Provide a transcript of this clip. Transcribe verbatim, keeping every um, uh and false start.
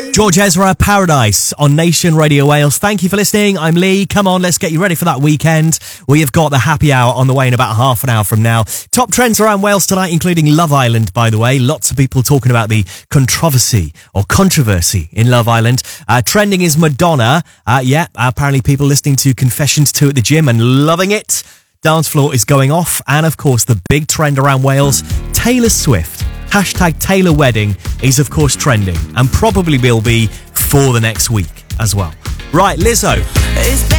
George Ezra, Paradise on Nation Radio Wales. Thank you for listening. I'm Lee. Come on, let's get you ready for that weekend. We have got the happy hour on the way in about half an hour from now. Top trends around Wales tonight, including Love Island, by the way. Lots of people talking about the controversy or controversy in Love Island. Uh, trending is Madonna. Uh, yeah, apparently people listening to Confessions two at the gym and loving it. Dance floor is going off. And of course, the big trend around Wales, Taylor Swift. Hashtag Taylor Wedding is, of course, trending and probably will be for the next week as well. Right, Lizzo.